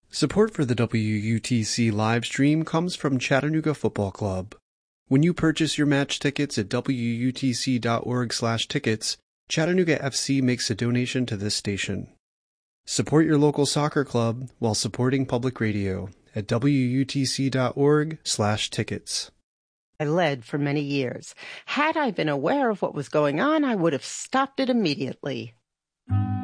Support for the WUTC live stream comes from Chattanooga Football Club. When you purchase your match tickets at wutc.org/tickets, Chattanooga FC makes a donation to this station. Support your local soccer club while supporting public radio at wutc.org/tickets. I led for many years. Had I been aware of what was going on, I would have stopped it immediately.